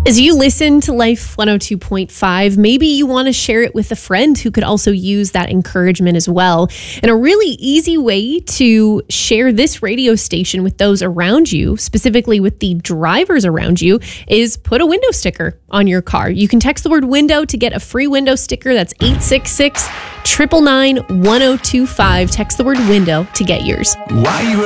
As you listen to Life 102.5, maybe you want to share it with a friend who could also use that encouragement as well. And a really easy way to share this radio station with those around you, specifically with the drivers around you, is put a window sticker on your car. You can text the word window to get a free window sticker. That's 866-999-1025. Text the word window to get yours. Why you